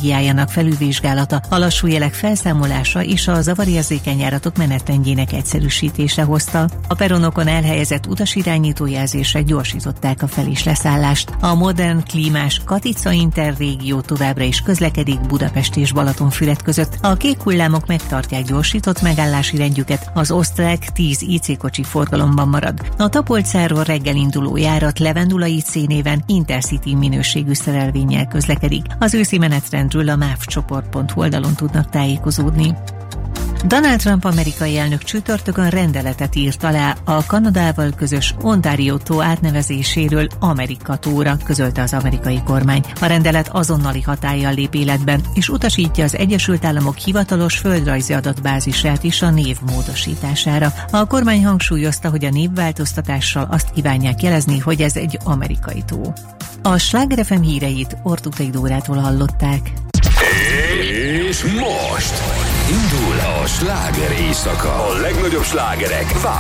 stratégiájának felülvizsgálata, a lassú jelek felszámolása és a zavarérzékeny járatok menetrendjének egyszerűsítése hozta. A peronokon elhelyezett utasirányító jelzések gyorsították a fel- és leszállást. A modern klímás Katica Interrégió továbbra is közlekedik Budapest és Balatonfüred között. A kék hullámok megtartják gyorsított megállási rendjüket, az osztrák 10 IC kocsi forgalomban marad. A Tapolcáról reggel induló járat Levendula IC néven Intercity minőségű szerelvénnyel közlekedik. Az őszi menetrendről a mávcsoport.hu oldalon tudnak tájékozódni. Donald Trump amerikai elnök csütörtökön rendeletet írt alá a Kanadával közös Ontario tó átnevezéséről Amerika tóra, közölte az amerikai kormány. A rendelet azonnali hatállyal lép életben, és utasítja az Egyesült Államok hivatalos földrajzi adatbázisát is a név módosítására. A kormány hangsúlyozta, hogy a névváltoztatással azt kívánják jelezni, hogy ez egy amerikai tó. A Sláger FM híreit Ortukai Dórától hallották. És most indul a sláger éjszaka. A legnagyobb slágerek